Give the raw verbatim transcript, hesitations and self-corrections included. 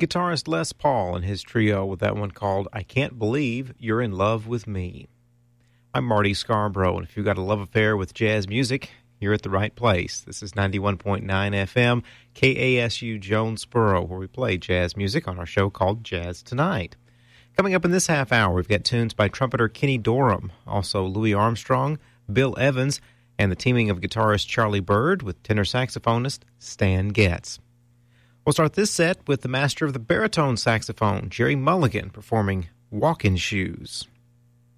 guitarist Les Paul and his trio with that one called I Can't Believe You're in Love with Me. I'm Marty Scarborough, and if you've got a love affair with jazz music, you're at the right place. This is ninety-one point nine F M, K A S U Jonesboro, where we play jazz music on our show called Jazz Tonight. Coming up in this half hour, we've got tunes by trumpeter Kenny Dorham, also Louis Armstrong, Bill Evans, and the teaming of guitarist Charlie Byrd with tenor saxophonist Stan Getz. We'll start this set with the master of the baritone saxophone, Jerry Mulligan, performing Walking Shoes.